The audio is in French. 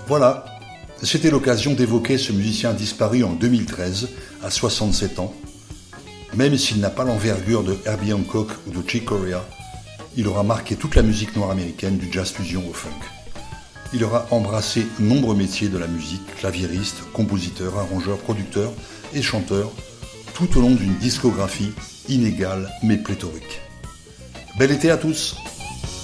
Voilà, c'était l'occasion d'évoquer ce musicien disparu en 2013, à 67 ans. Même s'il n'a pas l'envergure de Herbie Hancock ou de Chick Corea, il aura marqué toute la musique noire américaine du jazz fusion au funk. Il aura embrassé nombreux métiers de la musique, claviériste, compositeur, arrangeur, producteur et chanteur, tout au long d'une discographie inégale mais pléthorique. Bel été à tous!